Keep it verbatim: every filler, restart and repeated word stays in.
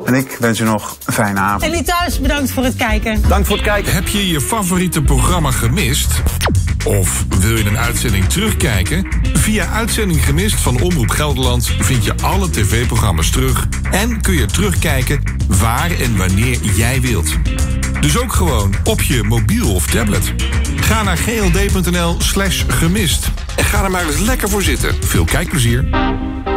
En ik wens u nog een fijne avond. En die thuis, bedankt voor het kijken. Dank voor het kijken. Heb je je favoriete programma gemist? Of wil je een uitzending terugkijken? Via Uitzending Gemist van Omroep Gelderland vind je alle tv-programma's terug en kun je terugkijken waar en wanneer jij wilt. Dus ook gewoon op je mobiel of tablet. Ga naar gld.nl slash gemist en ga er maar eens lekker voor zitten. Veel kijkplezier.